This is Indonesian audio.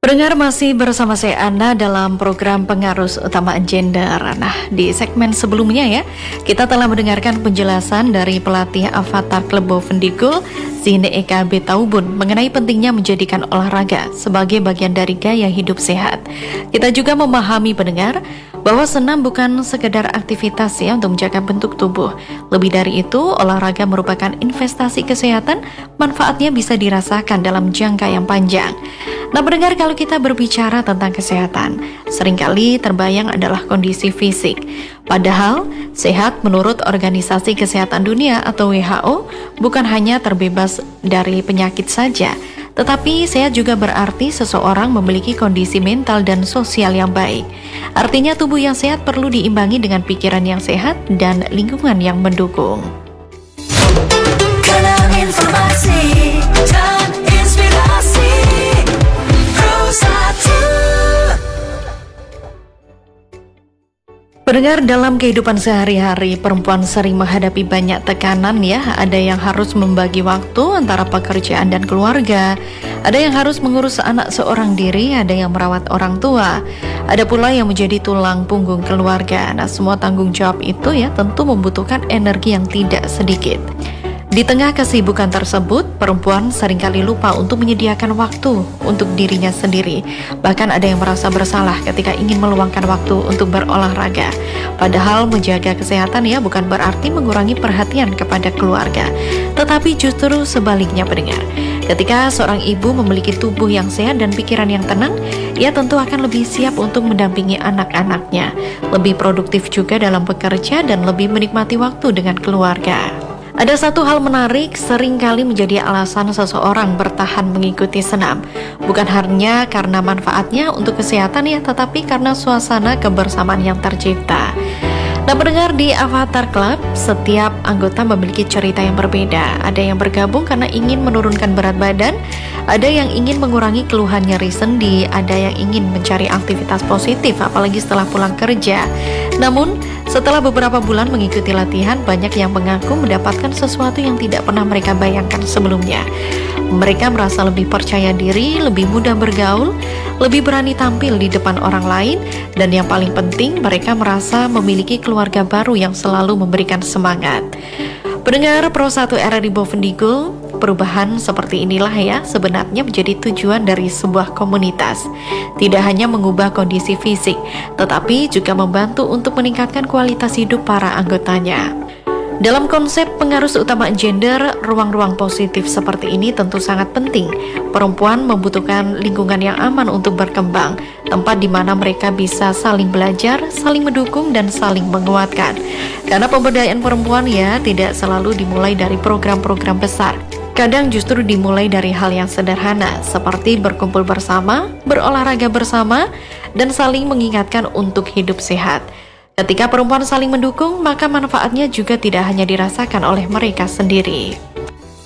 Pendengar, masih bersama saya Ana dalam program Pengarus Utama Gender. Nah, di segmen sebelumnya ya, kita telah mendengarkan penjelasan dari pelatih Avatar Klub Bovendigul, Zine Eka Betaubun, mengenai pentingnya menjadikan olahraga sebagai bagian dari gaya hidup sehat. Kita juga memahami pendengar bahwa senam bukan sekedar aktivitas ya untuk menjaga bentuk tubuh. Lebih dari itu, olahraga merupakan investasi kesehatan, manfaatnya bisa dirasakan dalam jangka yang panjang. Nah, pendengar, kalau kita berbicara tentang kesehatan, seringkali terbayang adalah kondisi fisik. Padahal, sehat menurut Organisasi Kesehatan Dunia atau WHO bukan hanya terbebas dari penyakit saja, tetapi sehat juga berarti seseorang memiliki kondisi mental dan sosial yang baik. Artinya tubuh yang sehat perlu diimbangi dengan pikiran yang sehat dan lingkungan yang mendukung. Karena informasi dan inspirasi Pendengar, dalam kehidupan sehari-hari, perempuan sering menghadapi banyak tekanan ya. Ada yang harus membagi waktu antara pekerjaan dan keluarga, ada yang harus mengurus anak seorang diri, ada yang merawat orang tua, ada pula yang menjadi tulang punggung keluarga. Nah, semua tanggung jawab itu ya tentu membutuhkan energi yang tidak sedikit. Di tengah kesibukan tersebut, perempuan seringkali lupa untuk menyediakan waktu untuk dirinya sendiri. Bahkan ada yang merasa bersalah ketika ingin meluangkan waktu untuk berolahraga. Padahal menjaga kesehatan ya bukan berarti mengurangi perhatian kepada keluarga, tetapi justru sebaliknya, pendengar. Ketika seorang ibu memiliki tubuh yang sehat dan pikiran yang tenang, ia tentu akan lebih siap untuk mendampingi anak-anaknya, lebih produktif juga dalam bekerja dan lebih menikmati waktu dengan keluarga. Ada satu hal menarik seringkali menjadi alasan seseorang bertahan mengikuti senam. Bukan hanya karena manfaatnya untuk kesehatan ya, tetapi karena suasana kebersamaan yang tercipta. Nah, pendengar, di Avatar Club, setiap anggota memiliki cerita yang berbeda. Ada yang bergabung karena ingin menurunkan berat badan, ada yang ingin mengurangi keluhan nyeri sendi, ada yang ingin mencari aktivitas positif, apalagi setelah pulang kerja. Namun, setelah beberapa bulan mengikuti latihan, banyak yang mengaku mendapatkan sesuatu yang tidak pernah mereka bayangkan sebelumnya. Mereka merasa lebih percaya diri, lebih mudah bergaul, lebih berani tampil di depan orang lain, dan yang paling penting, mereka merasa memiliki keluarga baru yang selalu memberikan semangat. Pendengar Pro 1 RRI Bovendigul, perubahan seperti inilah ya sebenarnya menjadi tujuan dari sebuah komunitas. Tidak hanya mengubah kondisi fisik, tetapi juga membantu untuk meningkatkan kualitas hidup para anggotanya. Dalam konsep pengarus utama gender, ruang-ruang positif seperti ini tentu sangat penting. Perempuan membutuhkan lingkungan yang aman untuk berkembang, tempat di mana mereka bisa saling belajar, saling mendukung, dan saling menguatkan. Karena pemberdayaan perempuan ya tidak selalu dimulai dari program-program besar. Kadang justru dimulai dari hal yang sederhana, seperti berkumpul bersama, berolahraga bersama, dan saling mengingatkan untuk hidup sehat. Ketika perempuan saling mendukung, maka manfaatnya juga tidak hanya dirasakan oleh mereka sendiri.